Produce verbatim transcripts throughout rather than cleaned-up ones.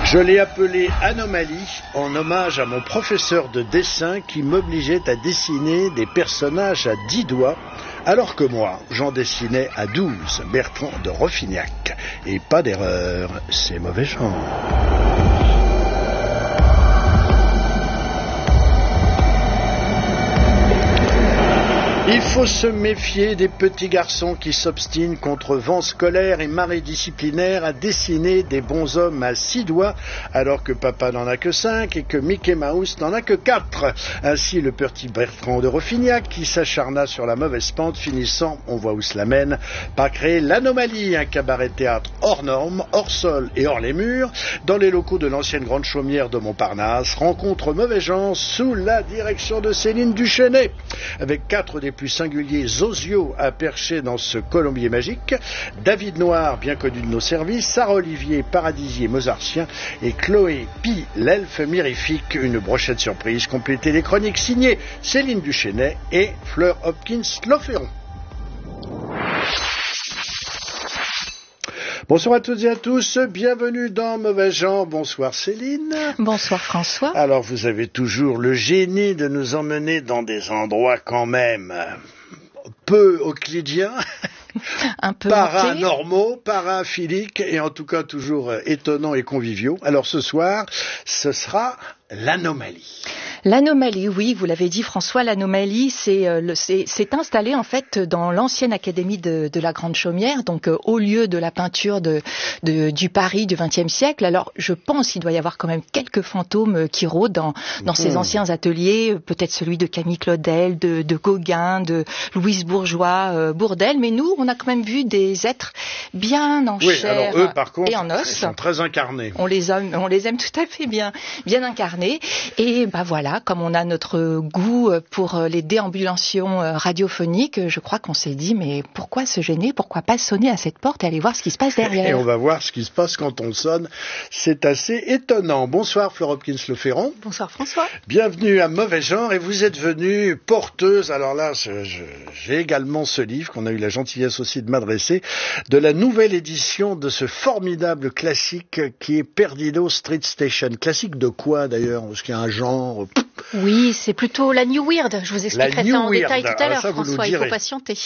Je l'ai appelé Anomalie en hommage à mon professeur de dessin qui m'obligeait à dessiner des personnages à dix doigts, alors que moi, j'en dessinais à douze, Bertrand de Roffignac. Et pas d'erreur, c'est mauvais genre. Il faut se méfier des petits garçons qui s'obstinent contre vent scolaire et marée disciplinaire à dessiner des bonshommes à six doigts alors que papa n'en a que cinq et que Mickey Mouse n'en a que quatre. Ainsi le petit Bertrand de Roffignac qui s'acharna sur la mauvaise pente finissant, on voit où cela mène, par créer l'Anomalie, un cabaret-théâtre hors norme, hors sol et hors les murs, dans les locaux de l'ancienne Grande Chaumière de Montparnasse, rencontre mauvais gens sous la direction de Céline Duchesnay, avec quatre des plus singuliers Zozio à percher dans ce colombier magique, David Noir, bien connu de nos services, Sarah Olivier, paradisier mozartien, et Chloé Pi, l'elfe mirifique, une brochette surprise, complétée les chroniques signées Céline Duchesnay et Fleur Hopkins-Loferron. Bonsoir à toutes et à tous, bienvenue dans Mauvais Genre. Bonsoir Céline. Bonsoir François. Alors vous avez toujours le génie de nous emmener dans des endroits quand même peu euclidiens, un peu paranormaux, paraphiliques et en tout cas toujours étonnants et conviviaux. Alors ce soir, ce sera l'Anomalie. L'Anomalie, oui, vous l'avez dit François, l'Anomalie c'est, euh, le, c'est, c'est installé en fait dans l'ancienne académie de, de la Grande Chaumière, donc euh, au lieu de la peinture de, de, du Paris du vingtième siècle. Alors je pense qu'il doit y avoir quand même quelques fantômes qui rôdent dans, dans mmh. ces anciens ateliers, peut-être celui de Camille Claudel, de, de Gauguin, de Louise Bourgeois, euh, Bourdelle, mais nous on a quand même vu des êtres bien en oui, chair alors eux, par contre, et en os. Ils sont très incarnés. On les aime, on les aime tout à fait bien, bien incarnés. Et bah voilà, comme on a notre goût pour les déambulations radiophoniques, je crois qu'on s'est dit, mais pourquoi se gêner, pourquoi pas sonner à cette porte et aller voir ce qui se passe derrière. Et on va voir ce qui se passe quand on sonne, c'est assez étonnant. Bonsoir Fleur Hopkins-Loferron. Bonsoir François. Bienvenue à Mauvais Genre et vous êtes venue porteuse, alors là je, je, j'ai également ce livre qu'on a eu la gentillesse aussi de m'adresser, de la nouvelle édition de ce formidable classique qui est Perdido Street Station. Classique de quoi d'ailleurs? Parce qu'il y a un genre... Oui, c'est plutôt la New Weird. Je vous expliquerai ça en Weird. détail tout à l'heure, ça, François. Il faut patienter.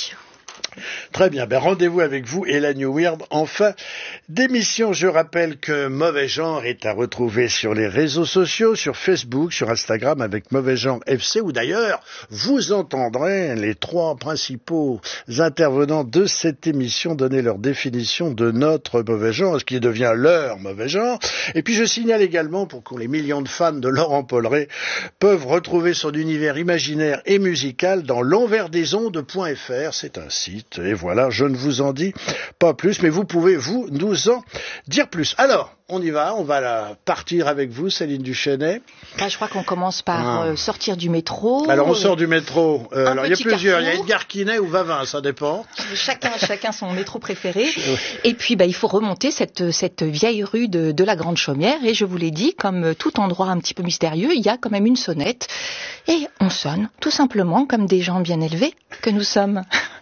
Très bien, ben rendez-vous avec vous et la New Weird en fin d'émission. Je rappelle que Mauvais Genre est à retrouver sur les réseaux sociaux, sur Facebook, sur Instagram avec Mauvais Genre F C, où d'ailleurs vous entendrez les trois principaux intervenants de cette émission donner leur définition de notre Mauvais Genre, ce qui devient leur Mauvais Genre. Et puis je signale également, pour que les millions de fans de Laurent Polleret peuvent retrouver son univers imaginaire et musical dans l'envers des ondes point f r, c'est un site. Et voilà, je ne vous en dis pas plus, mais vous pouvez, vous, nous en dire plus. Alors, on y va, on va la partir avec vous, Céline Duchesnay. Là, je crois qu'on commence par ah. euh, sortir du métro. Alors, on sort du métro. Euh, alors, il y a plusieurs. Il y a Edgar Quinet ou Vavin, ça dépend. Chacun, chacun son métro préféré. Et puis, bah, il faut remonter cette, cette vieille rue de, de la Grande Chaumière. Et je vous l'ai dit, comme tout endroit un petit peu mystérieux, il y a quand même une sonnette. Et on sonne, tout simplement, comme des gens bien élevés que nous sommes.